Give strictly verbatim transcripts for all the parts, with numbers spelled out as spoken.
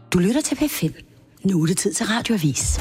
Du lytter til P fem. Nu er det tid til Radioavis.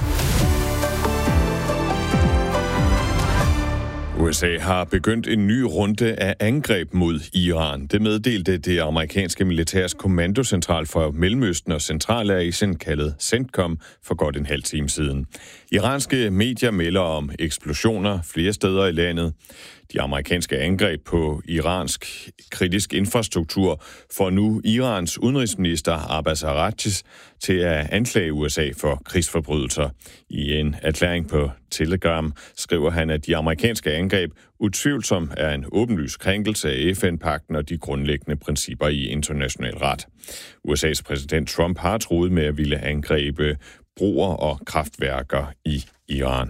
U S A har begyndt en ny runde af angreb mod Iran. Det meddelte det amerikanske militærs kommandocentral for Mellemøsten og Centralasien, kaldet CENTCOM, for godt en halv time siden. Iranske medier melder om eksplosioner flere steder i landet. De amerikanske angreb på iransk kritisk infrastruktur får nu Irans udenrigsminister Abbas Araghchi til at anklage U S A for krigsforbrydelser. I en erklæring på Telegram skriver han, at de amerikanske angreb utvivlsomt er en åbenlys krænkelse af F N-pagten og de grundlæggende principper i international ret. U S A's præsident Trump har truet med at ville angribe broer og kraftværker i Iran.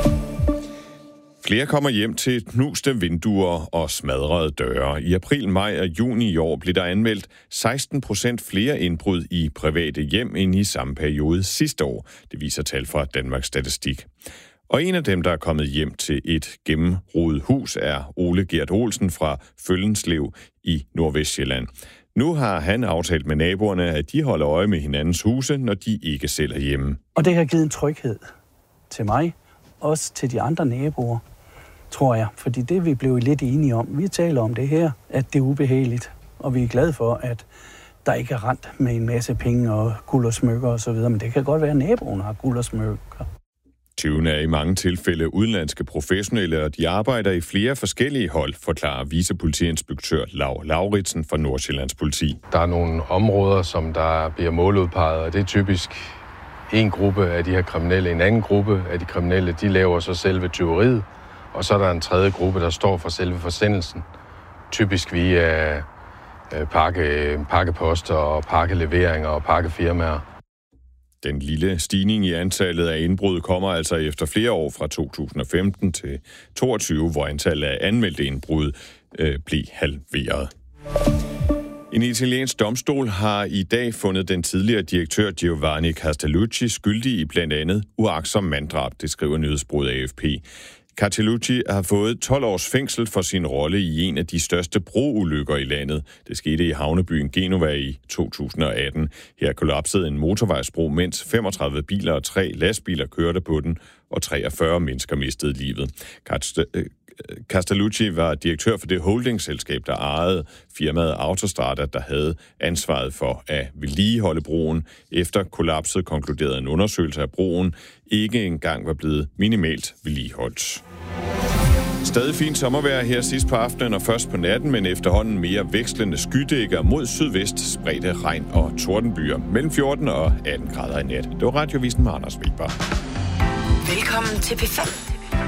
Flere kommer hjem til knuste vinduer og smadrede døre. I april, maj og juni i år blev der anmeldt seksten procent flere indbrud i private hjem end i samme periode sidste år. Det viser tal fra Danmarks Statistik. Og en af dem, der er kommet hjem til et gennemrodet hus, er Ole Gert Olsen fra Følgenslev i Nordvestjylland. Nu har han aftalt med naboerne, at de holder øje med hinandens huse, når de ikke selv er hjemme. Og det har givet en tryghed til mig, også til de andre naboer, tror jeg. Fordi det vi blev lidt enige om, vi taler om det her, at det er ubehageligt. Og vi er glade for, at der ikke er rent med en masse penge og guld og smykker osv. Men det kan godt være, at naboen har guld og smykker. Tyvene er i mange tilfælde udenlandske professionelle, og de arbejder i flere forskellige hold, forklarer vicepolitiinspektør Lau Lauritsen fra Nordsjællands Politi. Der er nogle områder, som der bliver måludpeget, og det er typisk en gruppe af de her kriminelle. En anden gruppe af de kriminelle, de laver så selve tyveriet, og så er der en tredje gruppe, der står for selve forsendelsen. Typisk via pakke, pakkeposter og pakkeleveringer og pakkefirmaer. Den lille stigning i antallet af indbrud kommer altså efter flere år fra to tusind og femten til toogtyve, hvor antallet af anmeldte indbrud øh, blev halveret. En italiensk domstol har i dag fundet den tidligere direktør Giovanni Castellucci skyldig i blandt andet uagtsom manddrab, det skriver nyhedsbureauet A F P. Castellucci har fået tolv års fængsel for sin rolle i en af de største broulykker i landet. Det skete i havnebyen Genova i to tusind og atten. Her kollapsede en motorvejsbro, mens femogtredive biler og tre lastbiler kørte på den, og treogfyrre mennesker mistede livet. Castellucci var direktør for det holdingselskab, der ejede firmaet Autostrada, der havde ansvaret for at vedligeholde broen. Efter kollapset konkluderede en undersøgelse af broen ikke engang var blevet minimalt vedligeholdt. Stadig fint sommervejr her sidst på aftenen og først på natten, men efterhånden mere vekslende skydækker mod sydvest, spredte regn og tordenbyer. Mellem fjorten og atten grader i nat. Det var Radiovisen med Anders Weber. Velkommen til P fem.